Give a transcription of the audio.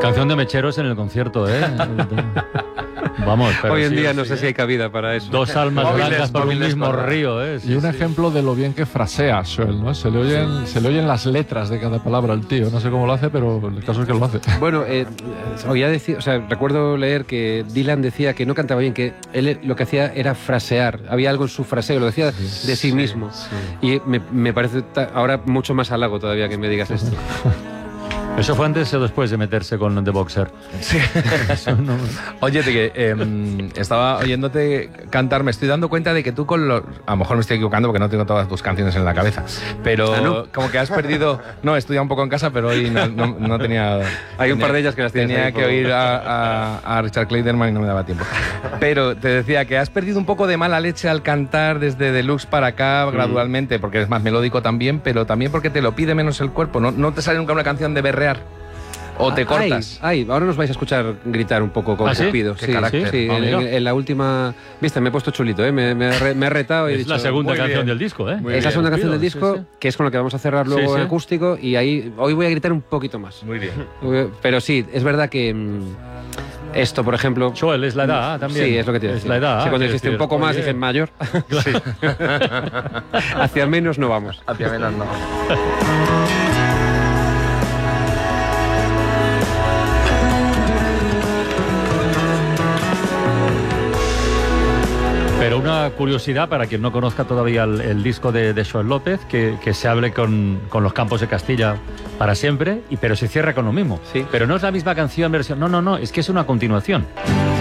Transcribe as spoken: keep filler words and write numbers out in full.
Canción de mecheros en el concierto, ¿eh? Vamos, pero hoy en sí, día sí, no sé ¿eh? si hay cabida para eso. Dos almas Móviles, blancas por un móviles mismo para- río, ¿eh? Sí, Y un sí. ejemplo de lo bien que frasea Joel, ¿no? Se le oyen, se le oyen las letras de cada palabra al tío. No sé cómo lo hace, pero el caso es que lo hace. Bueno, eh, oía decir, o sea, recuerdo leer que Dylan decía que no cantaba bien, que él lo que hacía era frasear. Había algo en su fraseo, lo decía de sí mismo. Y me, me parece ta- ahora mucho más halago todavía que me digas esto. ¿Eso fue antes o después de meterse con The Boxer? Sí. Eso no- Oye, de que eh, estaba oyéndote cantar, me estoy dando cuenta de que tú con los... A lo mejor me estoy equivocando porque no tengo todas tus canciones en la cabeza, pero ¿Ah, no? como que has perdido... No, he estudiado un poco en casa, pero hoy no, no- no tenía... Hay un tenía- par de ellas que las tienes Tenía ahí que por- oír a, a- a Richard Clayderman y no me daba tiempo. Pero te decía que has perdido un poco de mala leche al cantar desde Deluxe para acá gradualmente, porque es más melódico también, pero también porque te lo pide menos el cuerpo. ¿No, no te sale nunca una canción de berrear? ¿O te Ah, cortas? Ay, ay, ahora nos vais a escuchar gritar un poco con ¿Ah, sí? Cupido. Qué Sí, carácter. sí, Ah, en, mira. en- en la última... Viste, me he puesto chulito, ¿eh? Me, me, he re- me he retado y he Es dicho... la segunda muy canción bien. del disco, ¿eh? Muy Esa bien. es una canción del Sí, disco sí. que es con la que vamos a cerrar luego Sí, sí. en acústico y ahí hoy voy a gritar un poquito más. Muy bien. Pero sí, es verdad que mm, esto, por ejemplo... Joel, es la edad ah, también. Sí, es lo que te Es decía. la edad. Sí, cuando quiero dijiste un decir, poco más, oye, dije mayor. Hacia menos no vamos. Hacia menos no. Pero una curiosidad para quien no conozca todavía el, el disco de, de Joel López, que, que se hable con, con los Campos de Castilla para siempre, y, pero se cierra con lo mismo. Sí. Pero no es la misma canción, versión. No, no, no, es que es una continuación.